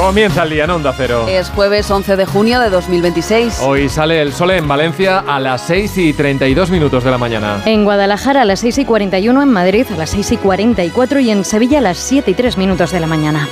Comienza el día en Onda Cero. Es jueves 11 de junio de 2026. Hoy sale el sol en Valencia a las 6:32 de la mañana. En Guadalajara a las 6:41, en Madrid a las 6:44 y en Sevilla a las 7:03 de la mañana.